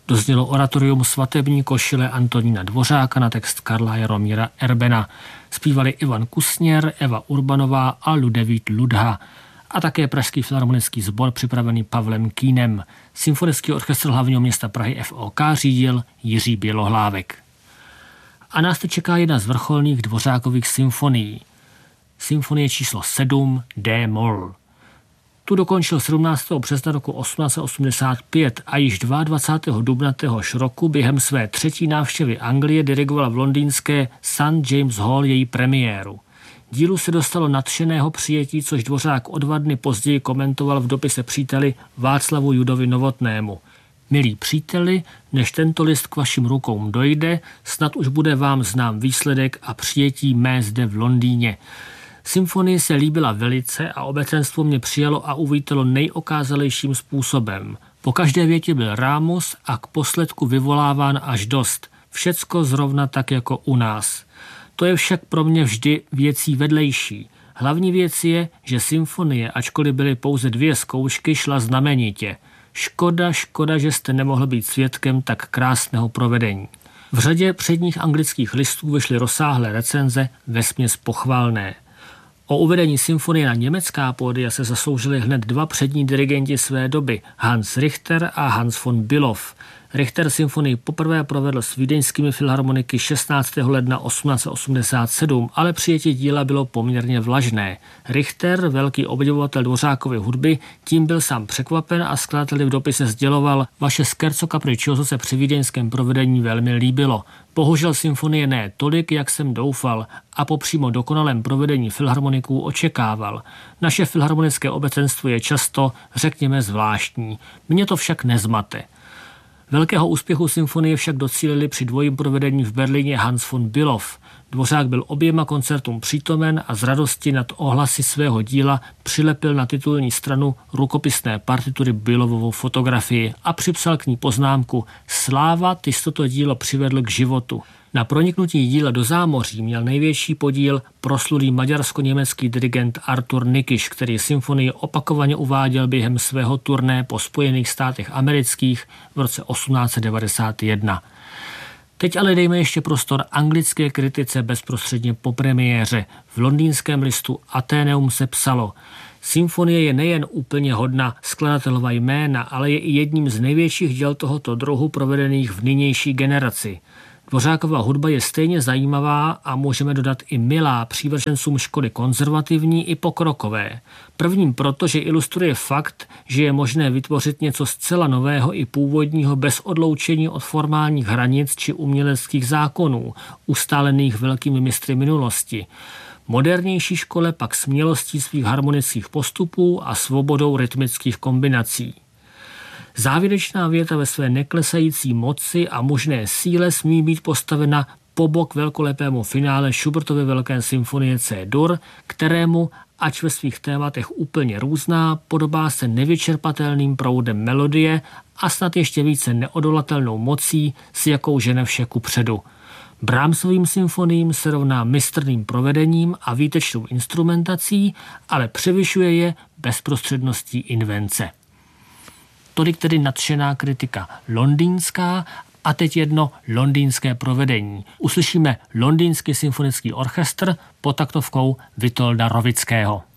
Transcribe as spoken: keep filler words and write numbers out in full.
Doznělo oratorium Svatební košile Antonína Dvořáka na text Karla Jaromíra Erbena. Zpívali Ivan Kusněr, Eva Urbanová a Ludevít Ludha. A také Pražský filharmonický sbor připravený Pavlem Kýnem. Symfonický orchestr hlavního města Prahy F O K řídil Jiří Bělohlávek. A nás to čeká jedna z vrcholných Dvořákových symfonií. Symfonie číslo sedm D-moll. Tu dokončil sedmnáctého března roku osmnáct set osmdesát pět a již dvacátého druhého dubna téhož roku během své třetí návštěvy Anglie dirigoval v londýnské Saint James Hall její premiéru. Dílu se dostalo nadšeného přijetí, což Dvořák o dva dny později komentoval v dopise příteli Václavu Judovi Novotnému. Milí příteli, než tento list k vašim rukům dojde, snad už bude vám znám výsledek a přijetí mé zde v Londýně. Symfonie se líbila velice a obecenstvo mě přijalo a uvítalo nejokázalejším způsobem. Po každé větě byl rámus a k posledku vyvoláván až dost. Všecko zrovna tak jako u nás. To je však pro mě vždy věcí vedlejší. Hlavní věc je, že symfonie, ačkoliv byly pouze dvě zkoušky, šla znamenitě. Škoda, škoda, že jste nemohl být svědkem tak krásného provedení. V řadě předních anglických listů vyšly rozsáhlé recenze, vesměs pochvalné. O uvedení symfonie na německá pódia se zasloužili hned dva přední dirigenti své doby, Hans Richter a Hans von Bülow. Richter symfonii poprvé provedl s vídeňskými filharmoniky šestnáctého ledna osmnáct set osmdesát sedm, ale přijetí díla bylo poměrně vlažné. Richter, velký obdivovatel Dvořákovy hudby, tím byl sám překvapen a skladateli v dopise sděloval: vaše scherzo capriccioso se při vídeňském provedení velmi líbilo. Bohužel symfonie ne tolik, jak jsem doufal a po přímo dokonalém provedení filharmoniků očekával. Naše filharmonické obecenstvo je často, řekněme, zvláštní. Mně to však nezmate. Velkého úspěchu symfonie však docílili při dvojím provedení v Berlíně Hans von Bülow. Dvořák byl oběma koncertům přítomen a z radosti nad ohlasy svého díla přilepil na titulní stranu rukopisné partitury Bülowovou fotografii a připsal k ní poznámku: Sláva, ty jsi toto dílo přivedl k životu. Na proniknutí díla do zámoří měl největší podíl proslulý maďarsko-německý dirigent Artur Nikiš, který symfonii opakovaně uváděl během svého turné po Spojených státech amerických v roce osmnáct set devadesát jedna. Teď ale dejme ještě prostor anglické kritice bezprostředně po premiéře. V londýnském listu Athenaeum se psalo: symfonie je nejen úplně hodna skladatelova jména, ale je i jedním z největších děl tohoto druhu provedených v nynější generaci. Dvořákova hudba je stejně zajímavá a můžeme dodat i milá přívržencům školy konzervativní i pokrokové. Prvním proto, že ilustruje fakt, že je možné vytvořit něco zcela nového i původního bez odloučení od formálních hranic či uměleckých zákonů, ustálených velkými mistry minulosti. Modernější škole pak smělostí svých harmonických postupů a svobodou rytmických kombinací. Závěrečná věta ve své neklesající moci a možné síle smí být postavena po bok velkolepému finále Schubertovy velké symfonie C-dur, kterému, ač ve svých tématech úplně různá, podobá se nevyčerpatelným proudem melodie a snad ještě více neodolatelnou mocí, s jakou žene vše kupředu. Brahmsovým symfoniím se rovná mistrným provedením a výtečnou instrumentací, ale převyšuje je bezprostředností invence. Tolik tedy nadšená kritika londýnská a teď jedno londýnské provedení. Uslyšíme Londýnský symfonický orchestr pod taktovkou Vitolda Rovického.